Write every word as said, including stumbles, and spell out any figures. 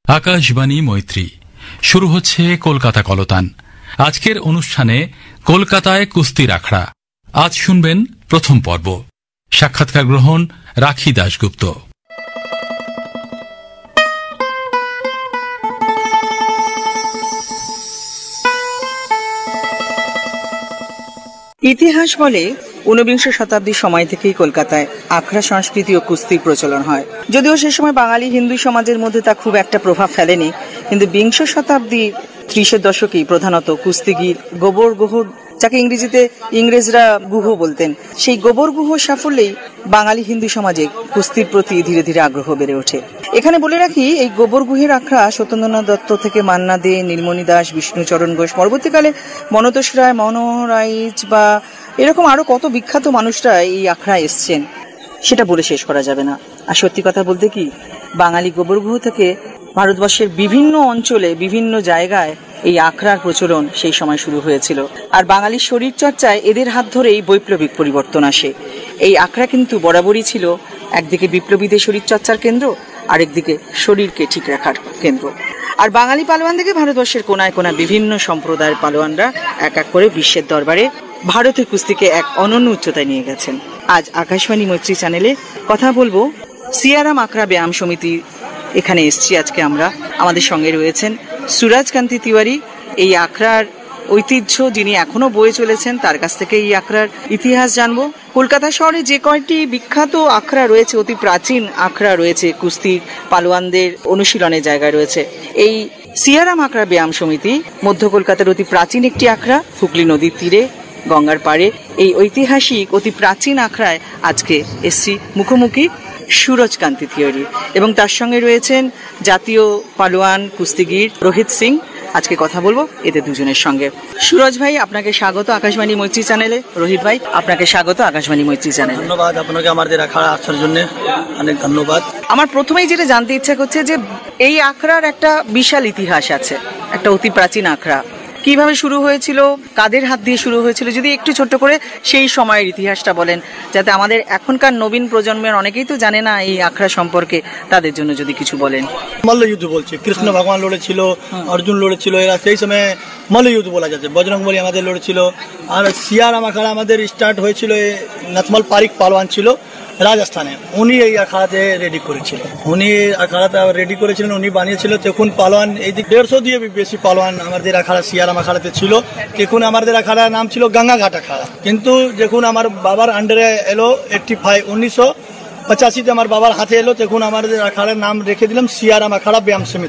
আকাশবাণী মৈত্রী শুরু হচ্ছে কলকাতা কলতান। আজকের অনুষ্ঠানে কলকাতায় কুস্তির আখড়া। আজ শুনবেন প্রথম পর্ব। সাক্ষাৎকার গ্রহণ রাখি দাশগুপ্ত। ইতিহাস বলে ঊনবিংশ শতাব্দীর সময় থেকেই কলকাতায় আখড়া সংস্কৃতি ও কুস্তির প্রচলন হয়। যদিও সে সময় বাঙালি হিন্দু সমাজের মধ্যে তা খুব একটা প্রভাব ফেলেনি, কিন্তু বিংশ শতাব্দীর ত্রিশের দশকেই প্রধানত কুস্তিগির গোবর গুহর, যাকে ইংরেজিতে ইংরেজরা গুহ বলতেন, সেই গোবর গুহ সাফল্যেই বাঙালি হিন্দু সমাজে কুস্তির প্রতি ধীরে ধীরে আগ্রহ বেড়ে ওঠে। এখানে বলে রাখি, এই গোবর গুহের আখড়া সত্যেন্দ্রনাথ দত্ত থেকে মান্না দে, নীলমণি দাস, বিষ্ণুচরণ ঘোষ, পরবর্তীকালে মনতোষ রায়, মনোহরাইচ বা এরকম আরো কত বিখ্যাত মানুষরা এই আখড়ায় এসছেন, সেটা বলে শেষ করা যাবে না। আর সত্যি কথা বলতে কি, বাঙালি গোবর গুহ থেকে ভারতবর্ষের বিভিন্ন অঞ্চলে বিভিন্ন জায়গায় এই আখড়ার প্রচলন সেই সময় শুরু হয়েছিল। আর বাঙালির শরীর চর্চায় এদের হাত ধরেই বৈপ্লবিক পরিবর্তন আসে। এই আখড়া কিন্তু বরাবরই ছিল একদিকে বিপ্লবীদের শরীর চর্চার কেন্দ্র, আরেকদিকে শরীরকে ঠিক রাখার কেন্দ্র। আর বাঙালি পালোয়ান থেকে ভারতবর্ষের কোনায় কোনায় বিভিন্ন সম্প্রদায়ের পালোয়ানরা এক এক করে বিশ্বের দরবারে ভারতের কুস্তিকে এক অনন্য উচ্চতায় নিয়ে গেছেন। আজ আকাশবাণী মৈত্রী চ্যানেলে কথা বলবো সিয়ারাম আখড়া ব্যায়াম সমিতি। এখানে এসছি আজকে আমরা। আমাদের সঙ্গে রয়েছেন সুরাজ কান্তি তিওয়ারি, এই আখড়ার ঐতিহ্য যিনি এখনো বয়ে চলেছেন, তার কাছ থেকে এই আখড়ার ইতিহাস জানবো। কলকাতা শহরে যে কয়টি বিখ্যাত আখড়া রয়েছে, অতি প্রাচীন আখড়া রয়েছে, কুস্তির পালোয়ানদের অনুশীলনের জায়গা রয়েছে, এই সিয়ারাম আখড়া ব্যায়াম সমিতি মধ্য কলকাতার অতি প্রাচীন একটি আখড়া, হুগলি নদীর তীরে গঙ্গার পাড়ে। এই ঐতিহাসিক অতি প্রাচীন আখড়ায় আজকে এসছি মুখোমুখি সুরজ কান্তি তিওয়ারি, এবং তার সঙ্গে রয়েছেন জাতীয় পালোয়ান কুস্তিগির রোহিত সিং। আজকে কথা বলবো এদের দুজনের সঙ্গে। সুরজ ভাই, আপনাকে স্বাগত আকাশবাণী মৈত্রী চ্যানেলে। রোহিত ভাই, আপনাকে স্বাগত আকাশবাণী মৈত্রী চ্যানেলে। ধন্যবাদ আপনাকে আমাদের আখড়া আসার জন্য, অনেক ধন্যবাদ। আমার প্রথমেই যেটা জানতে ইচ্ছা করছে যে এই আখড়ার একটা বিশাল ইতিহাস আছে, একটা অতি প্রাচীন আখড়া। কিভাবে শুরু হয়েছিল, কাদের হাত দিয়ে শুরু হয়েছিল, যদি একটু ছোট্ট করে সেই সময়ের ইতিহাসটা বলেন, যাতে আমাদের এখনকার নবীন প্রজন্মের অনেকেই তো জানে না এই আখড়া সম্পর্কে, তাদের জন্য যদি কিছু বলেন। মল্লযুদ্ধ বলছে, কৃষ্ণ ভগবান লড়েছিল, অর্জুন লড়েছিল, এরা সেই সময় মল্লযুদ্ধ বলা যাচ্ছে। বজরংবলী আমাদের লড়েছিল। আর সিয়ারাম আখড়া আমাদের স্টার্ট হয়েছিল, নথমল পারিক পালোয়ান ছিল রাজস্থানে, উনি এই আখড়াতে রেডি করেছিলেন। উনি আখড়াতে রেডি করেছিলেন, উনি বানিয়েছিল। তখন পালোয়ান এই দিক দেড়শো দিয়ে বেশি পালোয়ান আমাদের আখড়া সিয়ারাম আখড়াতে ছিল। তখন আমাদের আখড়ার নাম ছিল গঙ্গাঘাট আখড়া। কিন্তু যখন আমার বাবার আন্ডারে এলো এইটটি ফাইভ উনিশশো পঁচাশিতে আমার বাবার হাতে এলো, তখন আমাদের আখড়ার নাম রেখে দিলাম সিয়ারাম আখড়া ব্যায়াম সমিতি।